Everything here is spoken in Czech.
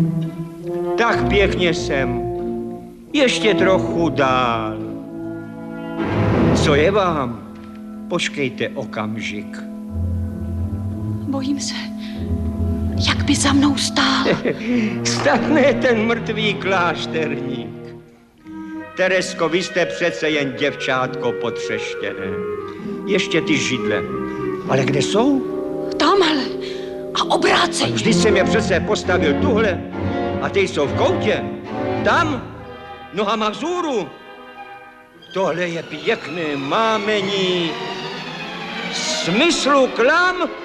Tak pěkně jsem. Ještě trochu dál. Co je vám? Počkejte okamžik. Bojím se, jak by za mnou stál. Statne ten mrtvý klášterník. Teresko, vy jste přece jen děvčátko potřeštěné. Ještě ty židle. Ale kde jsou? Tamhle. A obráceně. Vždyť jsem je přece postavil tuhle. A ty jsou v koutě. Tam, nohama vzhůru. Tohle je pěkné mámení. Smyslu klam